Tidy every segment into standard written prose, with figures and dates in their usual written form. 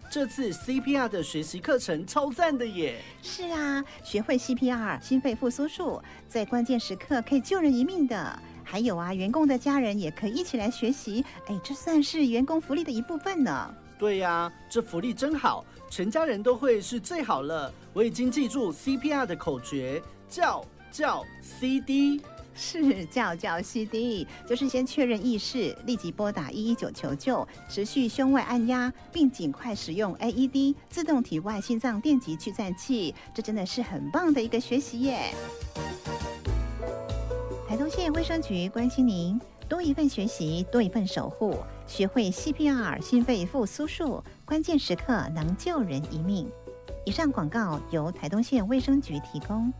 这次 CPR 的学习课程超赞的耶！ 是啊，学会 CPR 心肺复苏术，在关键时刻可以救人一命的。还有啊，员工的家人也可以一起来学习，这算是员工福利的一部分呢。 对呀，这福利真好，全家人都会是最好了。我已经记住 CPR 的口诀，叫 CD。 是叫 CD， 就是先确认意识，立即拨打119求救，持续胸外按压，并尽快使用 AED 自动体外心脏电极去颤器。这真的是很棒的一个学习耶！台东县卫生局关心您，多一份学习，多一份守护，学会 CPR 心肺复苏术，关键时刻能救人一命。以上广告由台东县卫生局提供。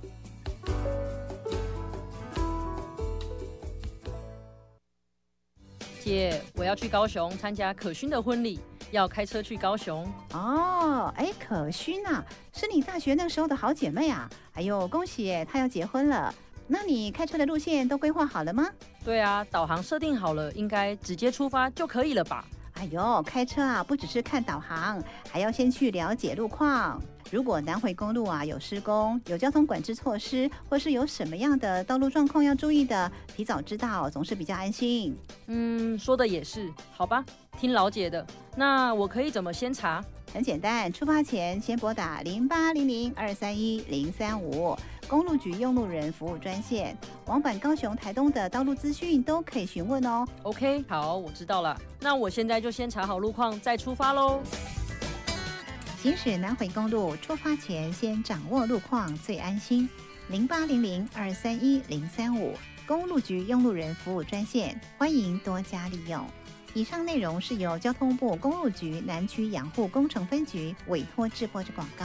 姐，我要去高雄参加可勋的婚礼，要开车去高雄。 哦，可勋啊，是你大学那时候的好姐妹啊！哎呦，恭喜耶，她要结婚了。那你开车的路线都规划好了吗？ 对啊，导航设定好了，应该直接出发就可以了吧？ 哎呦，开车啊，不只是看导航，还要先去了解路况。如果南回公路啊有施工、有交通管制措施，或是有什么样的道路状况要注意的，提早知道总是比较安心。 说的也是，好吧，听老姐的。那我可以怎么先查？ 很简单，出发前先拨打0800-231-035公路局用路人服务专线，往返高雄、台东的道路资讯都可以询问哦。 OK， 好，我知道了。那我现在就先查好路况，再出发喽。 行驶南回公路，出发前先掌握路况最安心。0800-231-035公路局用路人服务专线，欢迎多加利用。以上内容是由交通部公路局南区养护工程分局委托制播之广告。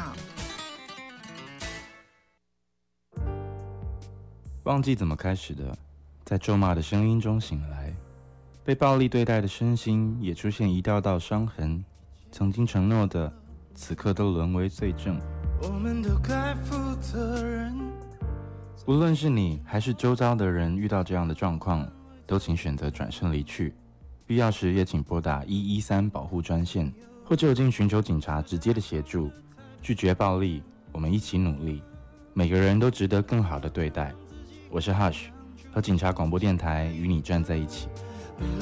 忘记怎么开始的，在咒骂的声音中醒来，被暴力对待的身心也出现一道道伤痕，曾经承诺的，此刻都沦为罪证。我们都该负责任。无论是你还是周遭的人遇到这样的状况，都请选择转身离去，必要时也请拨打113保护专线，或就近寻求警察直接的协助。拒绝暴力，我们一起努力，每个人都值得更好的对待。我是 Hush， 和警察广播电台与你站在一起。